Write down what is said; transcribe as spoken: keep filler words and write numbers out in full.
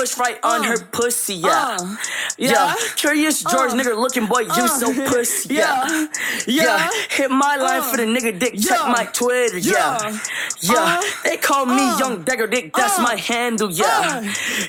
bush right on Uh. her pussy, yeah. Uh. Yeah. Yeah. Curious George, Uh. nigga looking boy, you Uh. so pussy, yeah. Yeah. Yeah. Yeah. Hit my line Uh. for the nigga dick, check Yeah. my Twitter, yeah. Yeah. Yeah. Uh. They call me Uh. Young Dagger Dick, that's Uh. my handle, yeah. Uh.